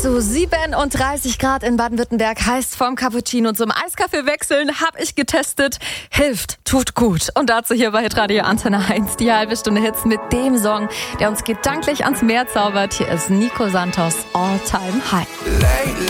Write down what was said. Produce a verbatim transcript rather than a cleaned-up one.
So siebenunddreißig Grad in Baden-Württemberg heißt vom Cappuccino zum Eiskaffee wechseln, hab ich getestet, hilft, tut gut. Und dazu hier bei Hitradio Antenne eins, die halbe Stunde Hits mit dem Song, der uns gedanklich ans Meer zaubert. Hier ist Nico Santos, All Time High.